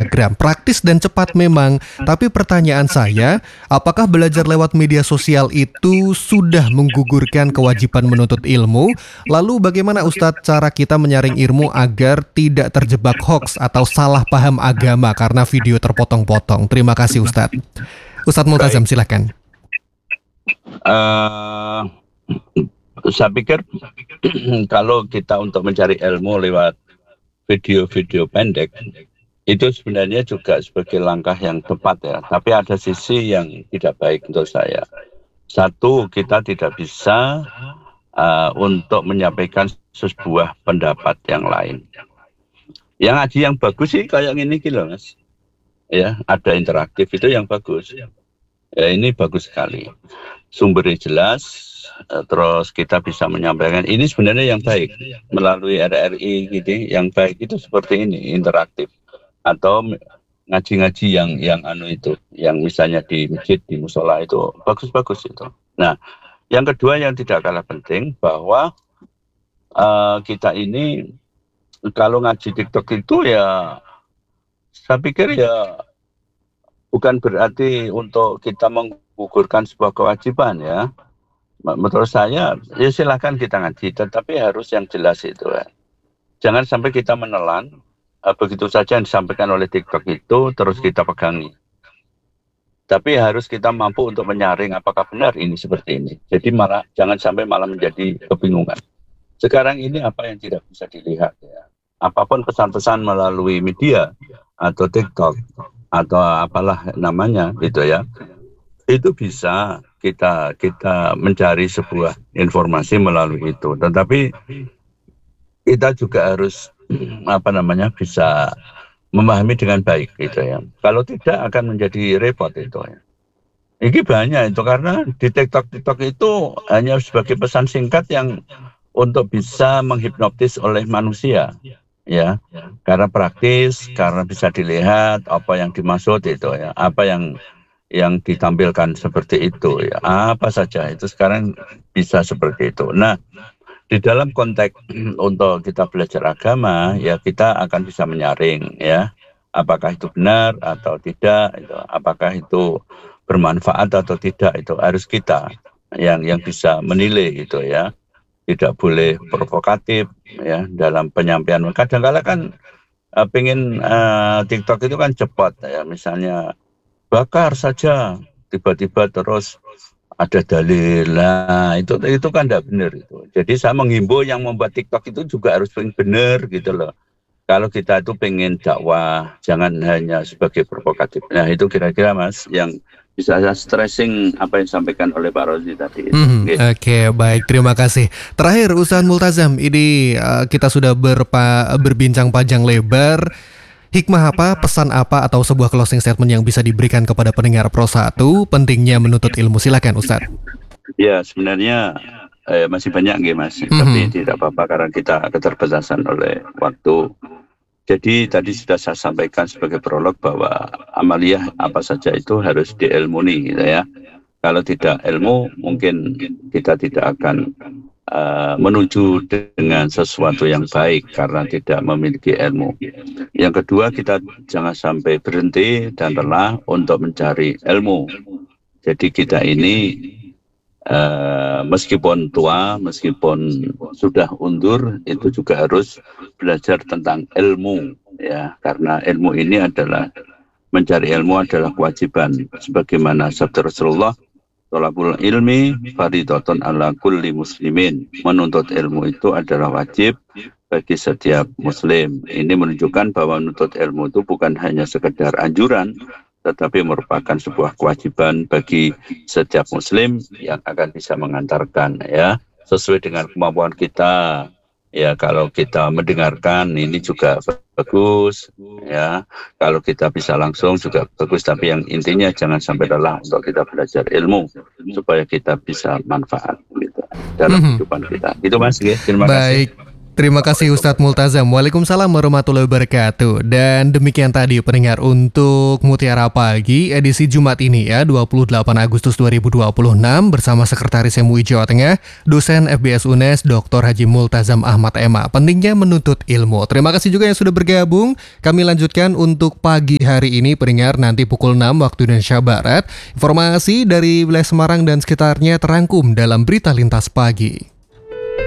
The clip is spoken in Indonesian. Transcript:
Instagram. Praktis dan cepat memang, tapi pertanyaan saya, apakah belajar lewat media sosial itu sudah menggugurkan kewajiban menuntut ilmu? Lalu bagaimana Ustadz cara kita menyaring ilmu agar tidak terjebak hoax atau salah paham agama karena video terpotong-potong? Terima kasih Ustadz. Ustadz Multazam, silakan. Saya pikir kalau kita untuk mencari ilmu lewat video-video pendek itu sebenarnya juga sebagai langkah yang tepat ya. Tapi ada sisi yang tidak baik untuk saya. Satu, kita tidak bisa untuk menyampaikan sebuah pendapat yang lain. Yang ngaji yang bagus sih kayak gini loh Mas. Ya, ada interaktif itu yang bagus. Ya, ini bagus sekali. Sumbernya jelas, terus kita bisa menyampaikan ini sebenarnya yang baik melalui RRI gitu. Yang baik itu seperti ini, interaktif atau ngaji-ngaji yang yang misalnya di masjid, di musola itu bagus-bagus itu. Nah, yang kedua yang tidak kalah penting bahwa kita ini kalau ngaji TikTok itu ya saya pikir ya bukan berarti untuk kita menggugurkan sebuah kewajiban ya. Menurut saya, ya silakan kita ngaji, tetapi harus yang jelas itu ya. Jangan sampai kita menelan, begitu saja yang disampaikan oleh TikTok itu, terus kita pegangi. Tapi harus kita mampu untuk menyaring apakah benar ini seperti ini. Jadi jangan sampai malah menjadi kebingungan. Sekarang ini apa yang tidak bisa dilihat ya. Apapun pesan-pesan melalui media, atau TikTok, atau apalah namanya gitu ya. Itu bisa kita mencari sebuah informasi melalui itu, tetapi kita juga harus bisa memahami dengan baik gitu ya. Kalau tidak akan menjadi repot itu ya. Ini banyak itu karena di TikTok itu hanya sebagai pesan singkat yang untuk bisa menghipnotis oleh manusia ya, karena praktis, karena bisa dilihat apa yang dimaksud itu ya, apa yang ditampilkan seperti itu ya, apa saja itu sekarang bisa seperti itu. Nah, di dalam konteks untuk kita belajar agama ya kita akan bisa menyaring ya, apakah itu benar atau tidak, itu, apakah itu bermanfaat atau tidak, itu harus kita yang bisa menilai gitu ya. Tidak boleh provokatif ya dalam penyampaian. Kadang-kala kan pengen TikTok itu kan cepat ya, misalnya bakar saja, tiba-tiba terus ada dalil. Nah, itu kan tidak benar itu. Jadi saya menghimbau yang membuat TikTok itu juga harus benar gitu loh. Kalau kita itu pengen dakwah, jangan hanya sebagai provokatif. Nah, itu kira-kira Mas yang bisa saya stressing apa yang disampaikan oleh Pak Rozi tadi. Oke, baik, terima kasih. Terakhir Ustadz Multazam, ini kita sudah berbincang panjang lebar. Hikmah apa, pesan apa, atau sebuah closing statement yang bisa diberikan kepada pendengar Pro 1 pentingnya menuntut ilmu? Silakan Ustadz. Ya, sebenarnya masih banyak nggih Mas, tapi tidak apa-apa karena kita keterbatasan oleh waktu. Jadi tadi sudah saya sampaikan sebagai prolog bahwa amaliyah apa saja itu harus diilmuni gitu ya. Kalau tidak ilmu mungkin kita tidak akan menuju dengan sesuatu yang baik karena tidak memiliki ilmu. Yang kedua, kita jangan sampai berhenti dan lelah untuk mencari ilmu. Jadi kita ini meskipun tua, meskipun sudah undur, itu juga harus belajar tentang ilmu ya, karena ilmu ini adalah mencari ilmu adalah kewajiban sebagaimana sabda Rasulullah, thalabul ilmi fardhatun ala kulli muslimin. Menuntut ilmu itu adalah wajib bagi setiap muslim. Ini menunjukkan bahwa menuntut ilmu itu bukan hanya sekedar anjuran, tetapi merupakan sebuah kewajiban bagi setiap muslim yang akan bisa mengantarkan ya sesuai dengan kemampuan kita. Ya, kalau kita mendengarkan ini juga bagus ya. Kalau kita bisa langsung juga bagus, tapi yang intinya jangan sampai lelah untuk kita belajar ilmu supaya kita bisa manfaat gitu dalam kehidupan kita. Itu Mas, terima kasih. Baik. Terima kasih Ustadz Multazam. Waalaikumsalam warahmatullahi wabarakatuh. Dan demikian tadi pendengar untuk Mutiara Pagi edisi Jumat ini ya, 28 Agustus 2026 bersama Sekretaris MUI Jawa Tengah, dosen FBS UNES Dr. Haji Multazam Ahmad MA. Pentingnya menuntut ilmu. Terima kasih juga yang sudah bergabung. Kami lanjutkan untuk pagi hari ini pendengar, nanti pukul 6 waktu Indonesia Barat. Informasi dari wilayah Semarang dan sekitarnya terangkum dalam Berita Lintas Pagi.